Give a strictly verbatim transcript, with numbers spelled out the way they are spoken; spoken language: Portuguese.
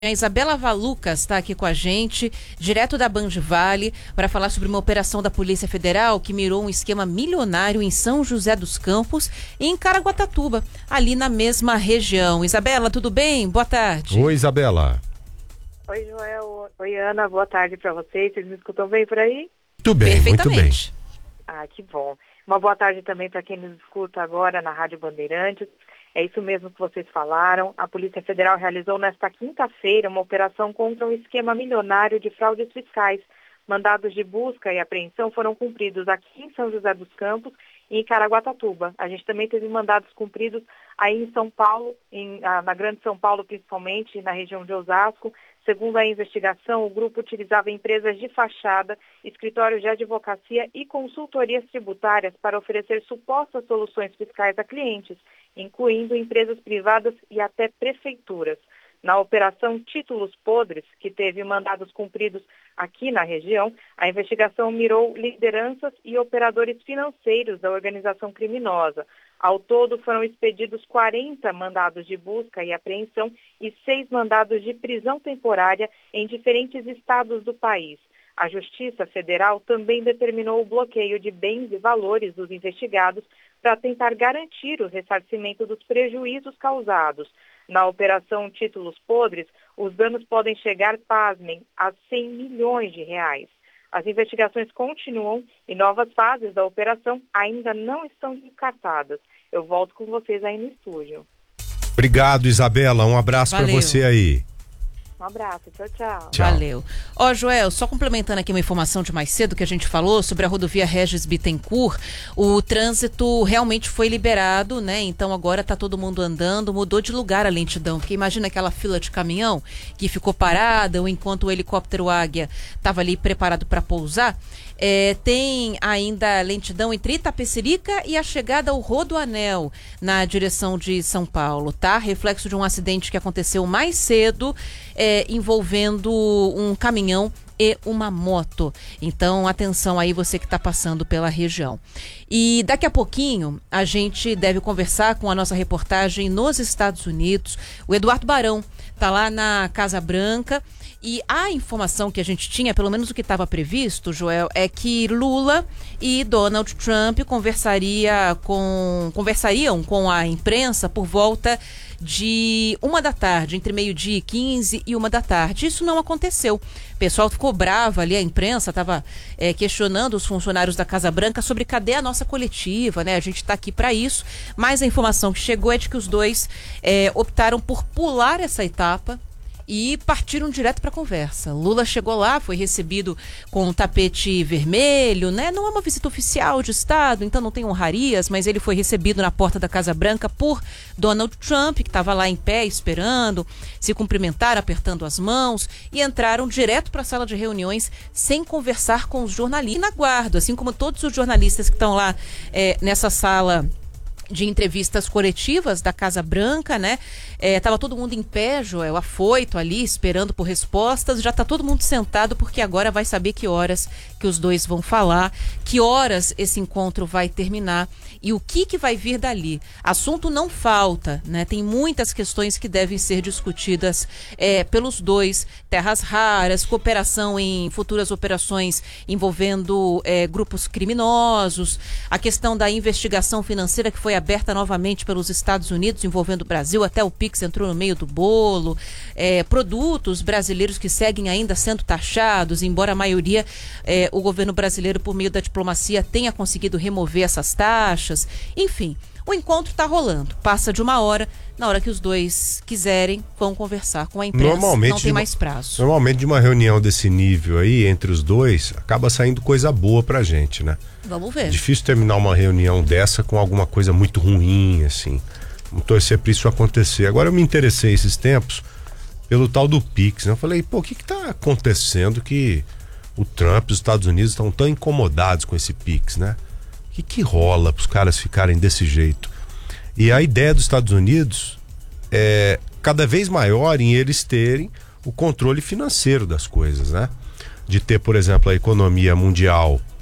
A Isabela Valucas está aqui com a gente, direto da Band Vale, para falar sobre uma operação da Polícia Federal que mirou um esquema milionário em São José dos Campos e em Caraguatatuba, ali na mesma região. Isabela, tudo bem? Boa tarde. Oi, Isabela. Oi, Joel. Oi, Ana. Boa tarde para vocês. Vocês me escutam bem por aí? Muito bem, muito bem. Ah, que bom. Uma boa tarde também para quem nos escuta agora na Rádio Bandeirantes. É isso mesmo que vocês falaram. A Polícia Federal realizou nesta quinta-feira uma operação contra um esquema milionário de fraudes fiscais. Mandados de busca e apreensão foram cumpridos aqui em São José dos Campos e em Caraguatatuba. A gente também teve mandados cumpridos aí em São Paulo, em, na Grande São Paulo principalmente, na região de Osasco. Segundo a investigação, o grupo utilizava empresas de fachada, escritórios de advocacia e consultorias tributárias para oferecer supostas soluções fiscais a clientes, incluindo empresas privadas e até prefeituras. Na operação Títulos Podres, que teve mandados cumpridos aqui na região, a investigação mirou lideranças e operadores financeiros da organização criminosa. Ao todo, foram expedidos quarenta mandados de busca e apreensão e seis mandados de prisão temporária em diferentes estados do país. A Justiça Federal também determinou o bloqueio de bens e valores dos investigados para tentar garantir o ressarcimento dos prejuízos causados. Na Operação Títulos Podres, os danos podem chegar, pasmem, a cem milhões de reais. As investigações continuam e novas fases da operação ainda não estão descartadas. Eu volto com vocês aí no estúdio. Obrigado, Isabela. Um abraço para você aí. Um abraço, tchau, tchau. Tchau. Valeu. Ó, oh, Joel, só complementando aqui uma informação de mais cedo que a gente falou sobre a rodovia Regis Bittencourt, o trânsito realmente foi liberado, né? Então agora tá todo mundo andando, mudou de lugar a lentidão, porque imagina aquela fila de caminhão que ficou parada, ou enquanto o helicóptero Águia estava ali preparado para pousar. É, tem ainda lentidão entre Itapecerica e a chegada ao Rodoanel, na direção de São Paulo, tá? Reflexo de um acidente que aconteceu mais cedo, é, envolvendo um caminhão e uma moto. Então, atenção aí você que está passando pela região. E daqui a pouquinho, a gente deve conversar com a nossa reportagem nos Estados Unidos. O Eduardo Barão está lá na Casa Branca. E a informação que a gente tinha, pelo menos o que estava previsto, Joel, é que Lula e Donald Trump conversaria com, conversariam com a imprensa por volta de uma da tarde, entre meio-dia e quinze e uma da tarde. Isso não aconteceu. O pessoal ficou bravo ali, a imprensa estava é, questionando os funcionários da Casa Branca sobre cadê a nossa coletiva, né? A gente está aqui para isso, mas a informação que chegou é de que os dois é, optaram por pular essa etapa e partiram direto para a conversa. Lula chegou lá, foi recebido com um tapete vermelho, né? Não é uma visita oficial de Estado, então não tem honrarias, mas ele foi recebido na porta da Casa Branca por Donald Trump, que estava lá em pé esperando, se cumprimentaram, apertando as mãos e entraram direto para a sala de reuniões sem conversar com os jornalistas. E na guarda, assim como todos os jornalistas que estão lá é, nessa sala de entrevistas coletivas da Casa Branca, né? É, tava todo mundo em pé, Joel, afoito ali, esperando por respostas. Já tá todo mundo sentado, porque agora vai saber que horas que os dois vão falar, que horas esse encontro vai terminar e o que que vai vir dali. Assunto não falta, né? Tem muitas questões que devem ser discutidas é, pelos dois. Terras raras, cooperação em futuras operações envolvendo é, grupos criminosos, a questão da investigação financeira que foi aberta novamente pelos Estados Unidos, envolvendo o Brasil, até o Pix entrou no meio do bolo, é, produtos brasileiros que seguem ainda sendo taxados, embora a maioria, é, o governo brasileiro, por meio da diplomacia, tenha conseguido remover essas taxas. Enfim, o encontro está rolando, passa de uma hora, na hora que os dois quiserem, vão conversar com a imprensa, não tem mais prazo. Normalmente de uma reunião desse nível aí, entre os dois, acaba saindo coisa boa pra gente, né? Vamos ver. Difícil terminar uma reunião dessa com alguma coisa muito ruim, assim. Vamos torcer pra isso acontecer. Agora eu me interessei esses tempos pelo tal do Pix, né? Eu falei, pô, o que que tá acontecendo que o Trump e os Estados Unidos estão tão incomodados com esse Pix, né? O que que rola pros caras ficarem desse jeito? E a ideia dos Estados Unidos é cada vez maior em eles terem o controle financeiro das coisas, né? De ter, por exemplo, a economia mundial